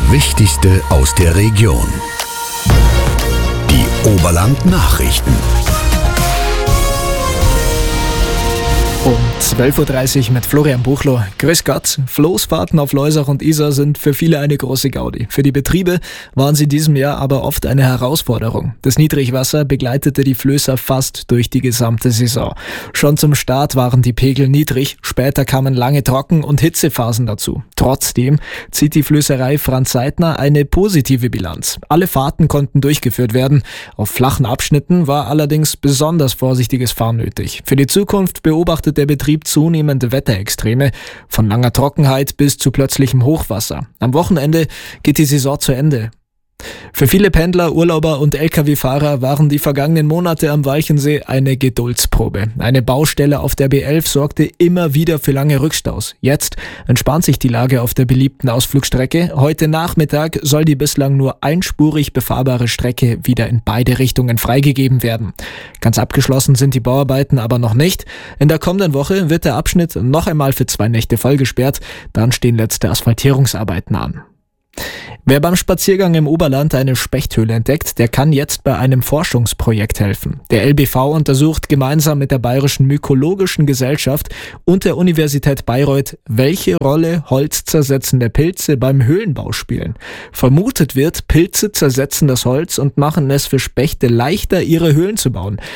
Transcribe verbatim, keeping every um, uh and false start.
Wichtigste aus der Region. Die Oberland-Nachrichten. Um zwölf Uhr dreißig mit Florian Buchloh. Grüß Gott. Floßfahrten auf Loisach und Isar sind für viele eine große Gaudi. Für die Betriebe waren sie diesem Jahr aber oft eine Herausforderung. Das Niedrigwasser begleitete die Flößer fast durch die gesamte Saison. Schon zum Start waren die Pegel niedrig, später kamen lange Trocken- und Hitzephasen dazu. Trotzdem zieht die Flößerei Franz Seidner eine positive Bilanz. Alle Fahrten konnten durchgeführt werden. Auf flachen Abschnitten war allerdings besonders vorsichtiges Fahren nötig. Für die Zukunft beobachtet der Betrieb zunehmende Wetterextreme, von langer Trockenheit bis zu plötzlichem Hochwasser. Am Wochenende geht die Saison zu Ende. Für viele Pendler, Urlauber und L K W-Fahrer waren die vergangenen Monate am Walchensee eine Geduldsprobe. Eine Baustelle auf der B elf sorgte immer wieder für lange Rückstaus. Jetzt entspannt sich die Lage auf der beliebten Ausflugstrecke. Heute Nachmittag soll die bislang nur einspurig befahrbare Strecke wieder in beide Richtungen freigegeben werden. Ganz abgeschlossen sind die Bauarbeiten aber noch nicht. In der kommenden Woche wird der Abschnitt noch einmal für zwei Nächte vollgesperrt. Dann stehen letzte Asphaltierungsarbeiten an. Wer beim Spaziergang im Oberland eine Spechthöhle entdeckt, der kann jetzt bei einem Forschungsprojekt helfen. Der L B V untersucht gemeinsam mit der Bayerischen Mykologischen Gesellschaft und der Universität Bayreuth, welche Rolle holzzersetzende Pilze beim Höhlenbau spielen. Vermutet wird, Pilze zersetzen das Holz und machen es für Spechte leichter, ihre Höhlen zu bauen.